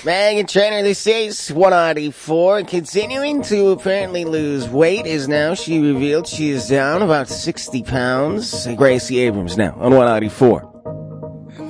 Meghan Trainor, this is 194, continuing to apparently lose weight, is now she revealed she is down about 60 pounds. Gracie Abrams now on 194.